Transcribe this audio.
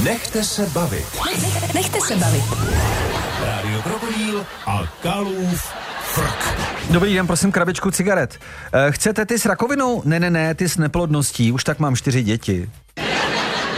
Nechte se bavit. Nechte se bavit. Rádio Krokodýl a Kalův frk. Dobrý den, prosím, krabičku cigaret. Chcete ty s rakovinou? Ne, ty s neplodností. Už tak mám 4 děti.